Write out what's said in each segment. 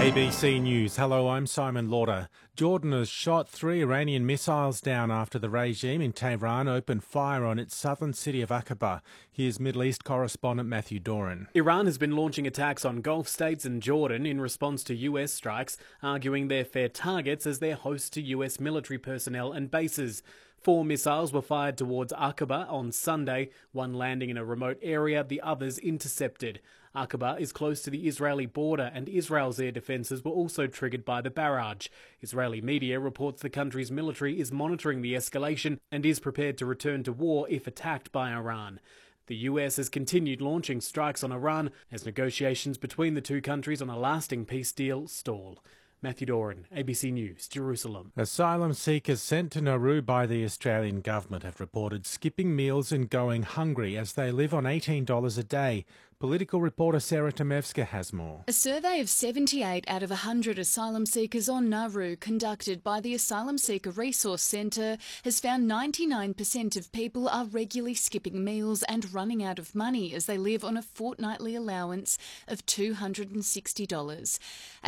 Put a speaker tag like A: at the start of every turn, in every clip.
A: ABC News. Hello, I'm Simon Lauder. Jordan has shot 3 Iranian missiles down after the regime in Tehran opened fire on its southern city of Aqaba. Here's Middle East correspondent Matthew Doran.
B: Iran has been launching attacks on Gulf states and Jordan in response to US strikes, arguing they're fair targets as they're host to US military personnel and bases. 4 missiles were fired towards Aqaba on Sunday, one landing in a remote area, the others intercepted. Aqaba is close to the Israeli border and Israel's air defences were also triggered by the barrage. Israeli media reports the country's military is monitoring the escalation and is prepared to return to war if attacked by Iran. The US has continued launching strikes on Iran as negotiations between the two countries on a lasting peace deal stall. Matthew Doran, ABC News, Jerusalem.
A: Asylum seekers sent to Nauru by the Australian government have reported skipping meals and going hungry as they live on $18 a day. Political reporter Sarah Tomevska has more.
C: A survey of 78 out of 100 asylum seekers on Nauru conducted by the Asylum Seeker Resource Centre has found 99% of people are regularly skipping meals and running out of money as they live on a fortnightly allowance of $260.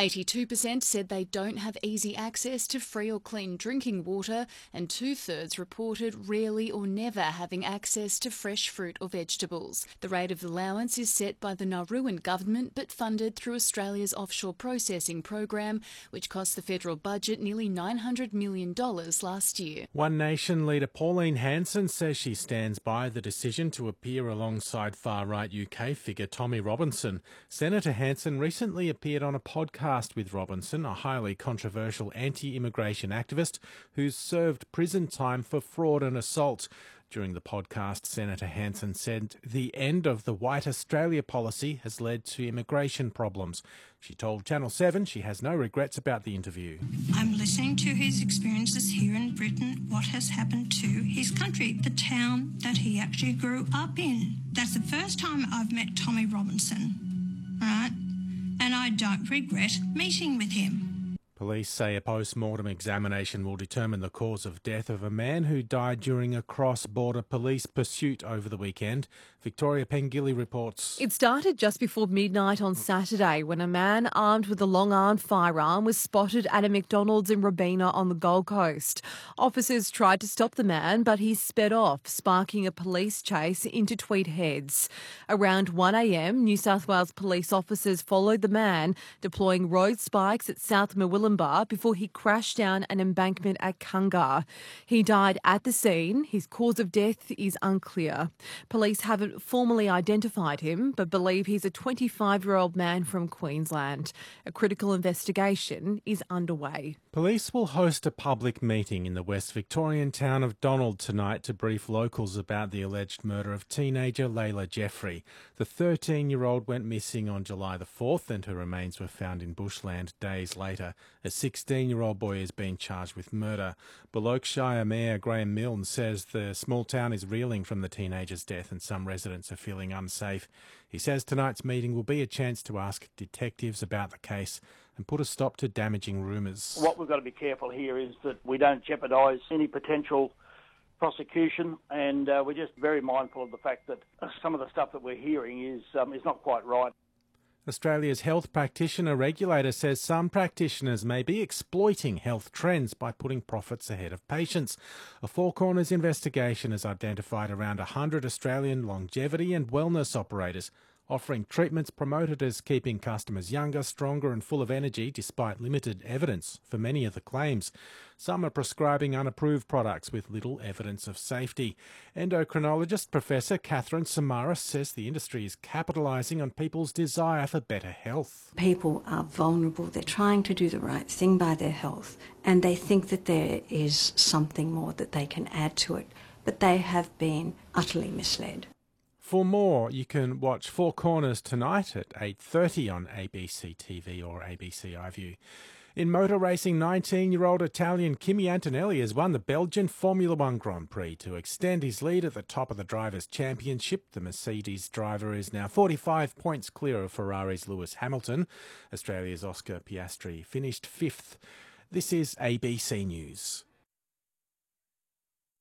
C: 82% said they don't have easy access to free or clean drinking water, and 2/3 reported rarely or never having access to fresh fruit or vegetables. The rate of allowance is set by the Nauruan government but funded through Australia's offshore processing program, which cost the federal budget nearly $900 million last year.
A: One Nation leader Pauline Hanson says she stands by the decision to appear alongside far-right UK figure Tommy Robinson. Senator Hanson recently appeared on a podcast with Robinson, a highly controversial anti-immigration activist who's served prison time for fraud and assault. During the podcast, Senator Hanson said the end of the White Australia policy has led to immigration problems. She told Channel 7 she has no regrets about the interview.
D: I'm listening to his experiences here in Britain, what has happened to his country, the town that he actually grew up in. That's the first time I've met Tommy Robinson, right? And I don't regret meeting with him.
A: Police say a post-mortem examination will determine the cause of death of a man who died during a cross-border police pursuit over the weekend. Victoria Pengilly reports.
E: It started just before midnight on Saturday when a man armed with a long-armed firearm was spotted at a McDonald's in Robina on the Gold Coast. Officers tried to stop the man, but he sped off, sparking a police chase into Tweed Heads. Around 1 a.m, New South Wales police officers followed the man, deploying road spikes at South Murwillumbah before he crashed down an embankment at Kunga. He died at the scene. His cause of death is unclear. Police haven't formally identified him, but believe he's a 25-year-old man from Queensland. A critical investigation is underway.
A: Police will host a public meeting in the West Victorian town of Donald tonight to brief locals about the alleged murder of teenager Layla Jeffrey. The 13-year-old went missing on July the 4th and her remains were found in bushland days later. A 16-year-old boy has been charged with murder. Berkshire Mayor Graham Milne says the small town is reeling from the teenager's death and some residents are feeling unsafe. He says tonight's meeting will be a chance to ask detectives about the case and put a stop to damaging rumours.
F: What we've got to be careful here is that we don't jeopardise any potential prosecution, and we're just very mindful of the fact that some of the stuff that we're hearing is not quite right.
A: Australia's health practitioner regulator says some practitioners may be exploiting health trends by putting profits ahead of patients. A Four Corners investigation has identified around 100 Australian longevity and wellness operators offering treatments promoted as keeping customers younger, stronger and full of energy despite limited evidence for many of the claims. Some are prescribing unapproved products with little evidence of safety. Endocrinologist Professor Catherine Samaras says the industry is capitalising on people's desire for better health.
G: People are vulnerable. They're trying to do the right thing by their health and they think that there is something more that they can add to it, but they have been utterly misled.
A: For more, you can watch Four Corners tonight at 8:30 on ABC TV or ABC iView. In motor racing, 19-year-old Italian Kimi Antonelli has won the Belgian Formula One Grand Prix. To extend his lead at the top of the Drivers' Championship, the Mercedes driver is now 45 points clear of Ferrari's Lewis Hamilton. Australia's Oscar Piastri finished 5th. This is ABC News.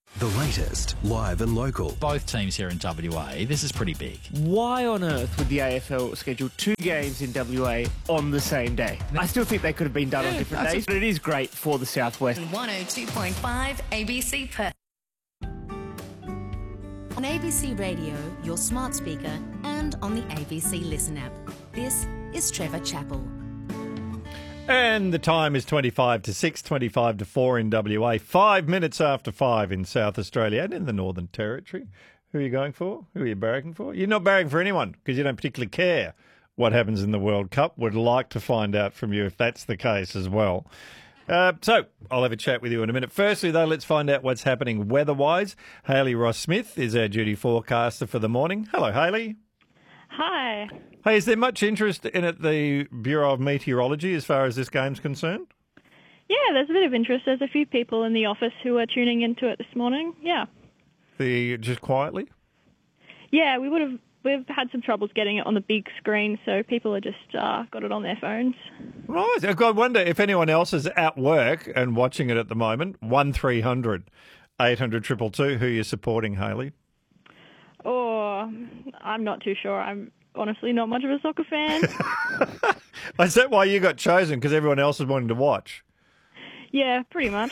H: The latest, live and local.
I: Both teams here in WA, this is pretty big.
J: Why on earth would the AFL schedule 2 games in WA on the same day? I still think they could have been done on different days, but it is great for the Southwest.
K: 102.5 ABC Perth. On ABC Radio, your smart speaker, and on the ABC Listen app. This is Trevor Chappell.
L: And the time is 25 to 6, 25 to 4 in WA, 5 minutes after 5 in South Australia and in the Northern Territory. Who are you going for? Who are you barracking for? You're not barracking for anyone because you don't particularly care what happens in the World Cup. Would like to find out from you if that's the case as well. So I'll have a chat with you in a minute. Firstly, though, let's find out what's happening weather-wise. Hayley Ross-Smith is our duty forecaster for the morning. Hello, Hayley.
M: Hi.
L: Hey, is there much interest in at the Bureau of Meteorology as far as this game's concerned?
M: Yeah, there's a bit of interest. There's a few people in the office who are tuning into it this morning. Yeah.
L: Just quietly?
M: Yeah, we've had some troubles getting it on the big screen, so people are just got it on their phones.
L: Right. I wonder if anyone else is at work and watching it at the moment. 1300 800 222. Who are you supporting, Hayley?
M: Oh, I'm not too sure. I'm honestly not much of a soccer fan.
L: Is that why you got chosen? Because everyone else is wanting to watch?
M: Yeah, pretty much.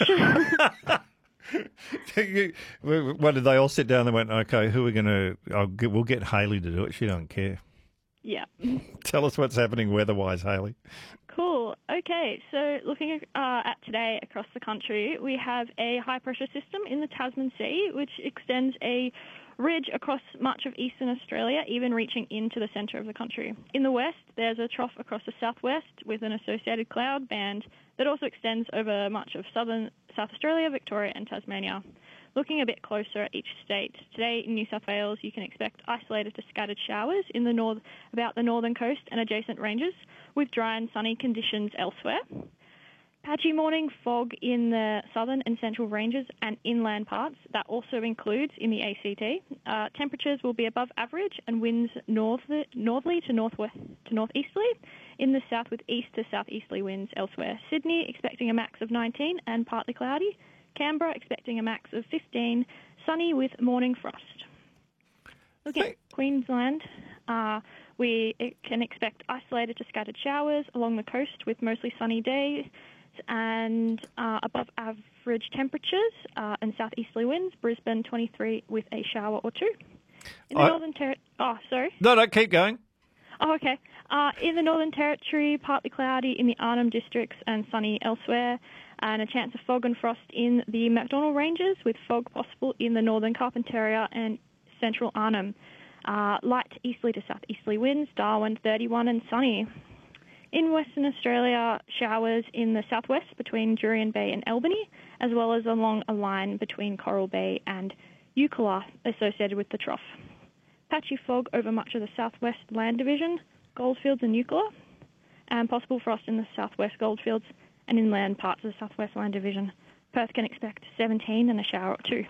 L: What did they all sit down and went, okay, who are we going to... we'll get Hayley to do it. She don't care.
M: Yeah.
L: Tell us what's happening weather-wise, Hayley.
M: Cool. Okay, so looking at today across the country, we have a high-pressure system in the Tasman Sea, which extends a ridge across much of eastern Australia, even reaching into the centre of the country. In the west, there's a trough across the southwest with an associated cloud band that also extends over much of southern South Australia, Victoria and Tasmania. Looking a bit closer at each state, today in New South Wales you can expect isolated to scattered showers in the about the northern coast and adjacent ranges, with dry and sunny conditions elsewhere. Patchy morning fog in the southern and central ranges and inland parts. That also includes in the ACT. Temperatures will be above average and winds northerly to northeasterly in the south with east to southeasterly winds elsewhere. Sydney expecting a max of 19 and partly cloudy. Canberra expecting a max of 15, sunny with morning frost. Looking at Queensland, we can expect isolated to scattered showers along the coast with mostly sunny days and above average temperatures and southeasterly winds. Brisbane 23 with a shower or two. In the Northern Territory... Oh, sorry.
L: No, keep going.
M: Oh, okay. In the Northern Territory, partly cloudy in the Arnhem districts and sunny elsewhere, and a chance of fog and frost in the MacDonnell Ranges with fog possible in the northern Carpentaria and central Arnhem. Light easterly to southeasterly winds, Darwin 31 and sunny. In Western Australia, showers in the southwest between Jurien Bay and Albany, as well as along a line between Coral Bay and Eucla associated with the trough. Patchy fog over much of the southwest land division, Goldfields and Eucla, and possible frost in the southwest Goldfields and inland parts of the southwest land division. Perth can expect 17 and a shower or two.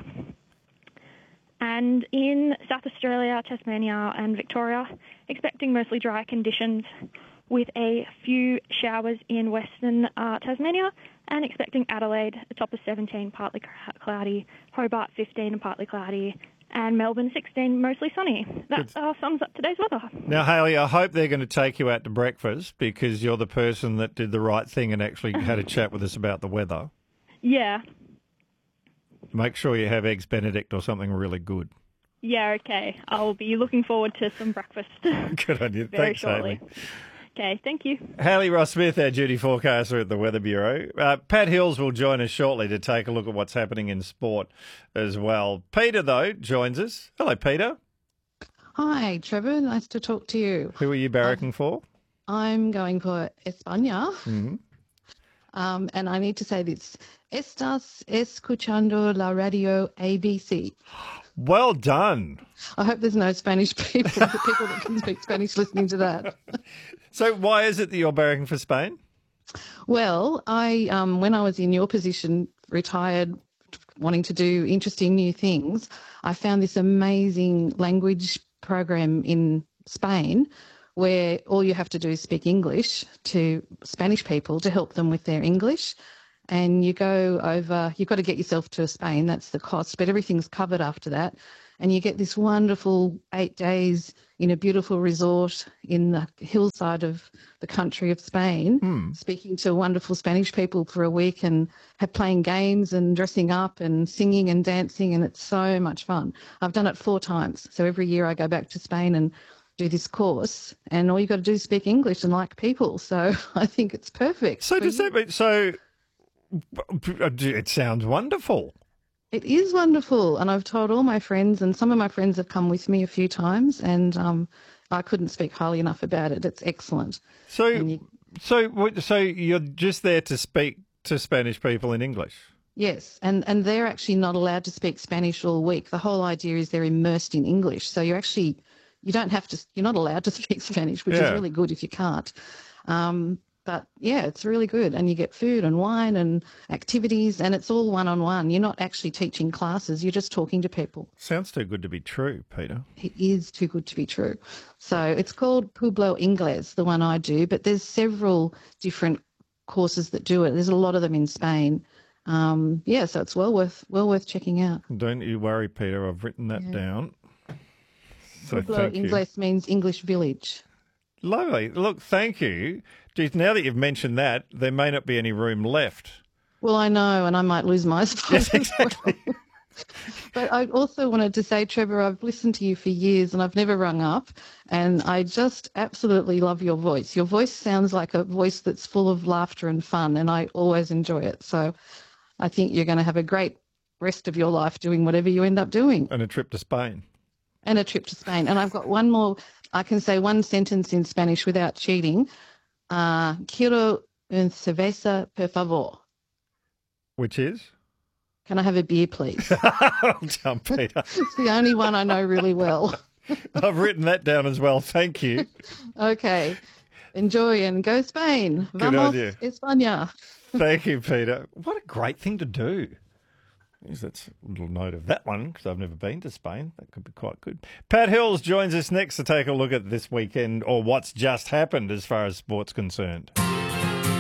M: And in South Australia, Tasmania and Victoria, expecting mostly dry conditions with a few showers in western Tasmania, and expecting Adelaide, a top of 17, partly cloudy, Hobart 15 and partly cloudy, and Melbourne 16, mostly sunny. That sums up today's weather.
L: Now, Hayley, I hope they're going to take you out to breakfast because you're the person that did the right thing and actually had a chat with us about the weather.
M: Yeah.
L: Make sure you have Eggs Benedict or something really good.
M: Yeah, okay. I'll be looking forward to some breakfast.
L: Good on you.
M: Very
L: Thanks,
M: shortly.
L: Hayley.
M: Okay, thank you.
L: Hayley Ross-Smith, our duty forecaster at the Weather Bureau. Pat Hills will join us shortly to take a look at what's happening in sport as well. Peter, though, joins us. Hello, Peter.
N: Hi, Trevor. Nice to talk to you.
L: Who are you barracking for?
N: I'm going for España.
L: Mm-hmm.
N: And I need to say this. Estás escuchando la radio ABC.
L: Well done.
N: I hope there's no Spanish people that can speak Spanish listening to that.
L: So why is it that you're barracking for Spain?
N: Well, I when I was in your position, retired, wanting to do interesting new things, I found this amazing language program in Spain where all you have to do is speak English to Spanish people to help them with their English. and you go over, you've got to get yourself to Spain, that's the cost, but everything's covered after that. And you get this wonderful 8 days in a beautiful resort in the hillside of the country of Spain, speaking to wonderful Spanish people for a week and playing games and dressing up and singing and dancing, and it's so much fun. I've done it 4 times. So every year I go back to Spain and do this course, and all you got to do is speak English and like people. So I think it's perfect.
L: So does that mean, so it sounds wonderful.
N: It is wonderful, and I've told all my friends, and some of my friends have come with me a few times, and I couldn't speak highly enough about it. It's excellent.
L: So you're just there to speak to Spanish people in English?
N: Yes, and they're actually not allowed to speak Spanish all week. The whole idea is they're immersed in English, so you're not allowed to speak Spanish, which is really good if you can't. But yeah, it's really good. And you get food and wine and activities, and it's all one-on-one. You're not actually teaching classes. You're just talking to people.
L: Sounds too good to be true, Peter.
N: It is too good to be true. So it's called Pueblo Ingles, the one I do, but there's several different courses that do it. There's a lot of them in Spain. So it's well worth checking out.
L: Don't you worry, Peter. I've written that down. So
N: Pueblo Ingles means English village.
L: Lovely. Look, thank you. Geez, now that you've mentioned that, there may not be any room left.
N: Well, I know, and I might lose my spot.
L: Yes, exactly.
N: But I also wanted to say, Trevor, I've listened to you for years and I've never rung up, and I just absolutely love your voice. Your voice sounds like a voice that's full of laughter and fun, and I always enjoy it. So I think you're going to have a great rest of your life doing whatever you end up doing.
L: And a trip to Spain.
N: And I've got one more. I can say one sentence in Spanish without cheating. Quiero un cerveza, por favor.
L: Which is?
N: Can I have a beer, please?
L: Well done, Peter.
N: It's the only one I know really well.
L: I've written that down as well. Thank you.
N: Okay. Enjoy and go Spain.
L: Good
N: Vamos,
L: idea.
N: España.
L: Thank you, Peter. What a great thing to do. That's a little note of that one, because I've never been to Spain. That could be quite good. Pat Hills joins us next to take a look at this weekend, or what's just happened as far as sport's concerned.